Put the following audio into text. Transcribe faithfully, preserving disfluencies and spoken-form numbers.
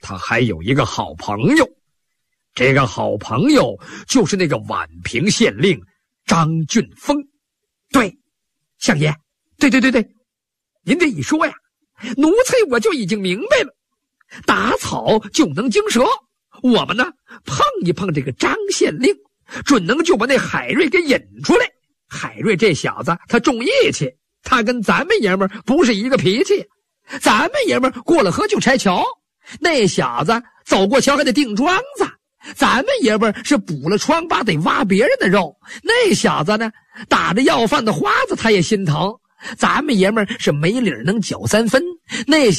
他还有一个好朋友，这个好朋友就是那个宛平县令张俊峰。对，相爷，对对对对，您这一说呀，奴才我就已经明白了，打草就能惊蛇，我们呢碰一碰这个张县令，准能就把那海瑞给引出来。海瑞这小子他重义气，他跟咱们爷们儿不是一个脾气，咱们爷们儿过了河就拆桥，那小子走过桥还得钉桩子，咱们爷们儿是补了疮疤得挖别人的肉，那小子呢打着要饭的花子他也心疼，咱们爷们儿是没理能搅三分，那